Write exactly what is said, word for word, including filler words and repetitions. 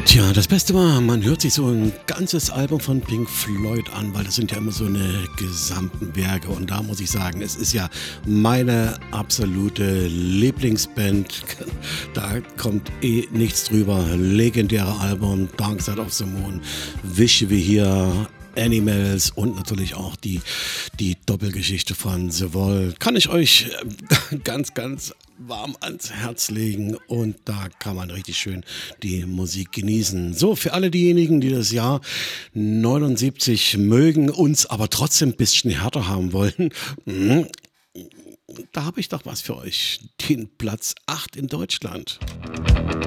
Tja, das Beste war, man hört sich so ein ganzes Album von Pink Floyd an, weil das sind ja immer so eine gesamten Werke. Und da muss ich sagen, es ist ja meine absolute Lieblingsband. Da kommt eh nichts drüber. Legendäre Album, Dark Side of the Moon, Wish We Here, Animals und natürlich auch die, die Doppelgeschichte von The Wall. Kann ich euch äh, ganz, ganz warm ans Herz legen und da kann man richtig schön die Musik genießen. So, für alle diejenigen, die das Jahr neunundsiebzig mögen, uns aber trotzdem ein bisschen härter haben wollen, mm, da habe ich doch was für euch. Den Platz acht in Deutschland.